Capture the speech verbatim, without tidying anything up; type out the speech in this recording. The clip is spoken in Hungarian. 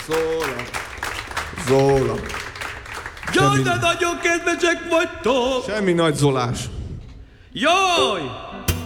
Zola. Zola. Jaj, Semmi- de nagyon kedvesek vagytok! Semmi nagy Zolás. Jaj!